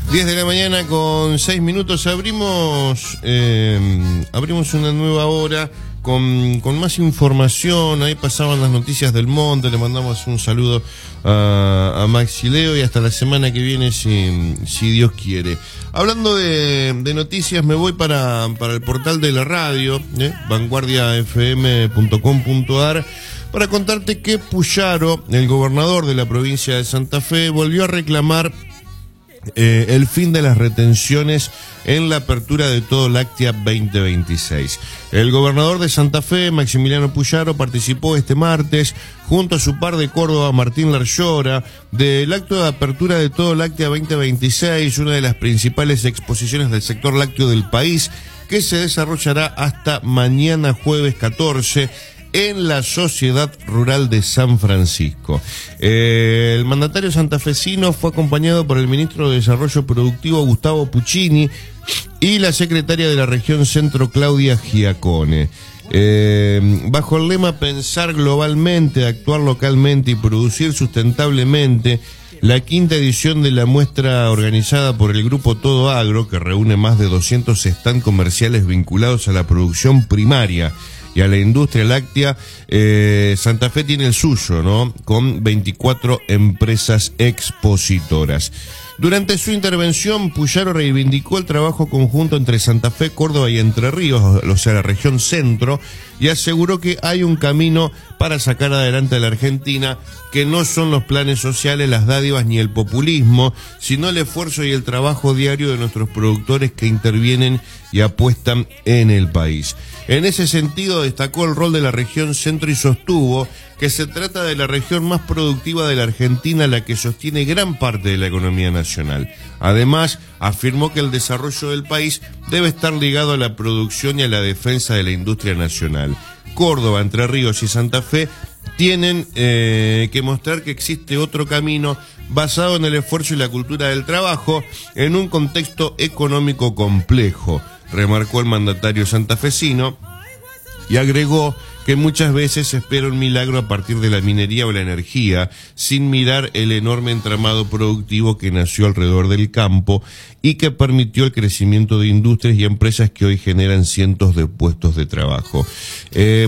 10 de la mañana con 6 minutos. Abrimos una nueva hora con más información. Ahí pasaban las noticias del monte. Le mandamos un saludo a Max y Leo, y hasta la semana que viene si Dios quiere. Hablando de noticias, me voy para el portal de la radio, vanguardiafm.com.ar, para contarte que Puyaro, el gobernador de la provincia de Santa Fe, volvió a reclamar el fin de las retenciones en la apertura de Todo Láctea 2026. El gobernador de Santa Fe, Maximiliano Puyaro, participó este martes junto a su par de Córdoba, Martín Larllora, del acto de apertura de Todo Láctea 2026, una de las principales exposiciones del sector lácteo del país, que se desarrollará hasta mañana jueves 14 en la Sociedad Rural de San Francisco. El mandatario santafesino fue acompañado por el ministro de Desarrollo Productivo, Gustavo Puccini, y la secretaria de la región Centro, Claudia Giacone. Bajo el lema Pensar globalmente, actuar localmente y producir sustentablemente, la quinta edición de la muestra organizada por el grupo Todo Agro, que reúne más de 200 stands comerciales vinculados a la producción primaria y a la industria láctea, Santa Fe tiene el suyo, ¿no? Con 24 empresas expositoras. Durante su intervención, Puyaro reivindicó el trabajo conjunto entre Santa Fe, Córdoba y Entre Ríos, o sea, la región centro, y aseguró que hay un camino para sacar adelante a la Argentina, que no son los planes sociales, las dádivas ni el populismo, sino el esfuerzo y el trabajo diario de nuestros productores que intervienen y apuestan en el país. En ese sentido, destacó el rol de la región centro y sostuvo que se trata de la región más productiva de la Argentina, la que sostiene gran parte de la economía nacional. Además, afirmó que el desarrollo del país debe estar ligado a la producción y a la defensa de la industria nacional. Córdoba, Entre Ríos y Santa Fe tienen que mostrar que existe otro camino basado en el esfuerzo y la cultura del trabajo en un contexto económico complejo, remarcó el mandatario santafesino, y agregó que muchas veces se espera un milagro a partir de la minería o la energía, sin mirar el enorme entramado productivo que nació alrededor del campo y que permitió el crecimiento de industrias y empresas que hoy generan cientos de puestos de trabajo.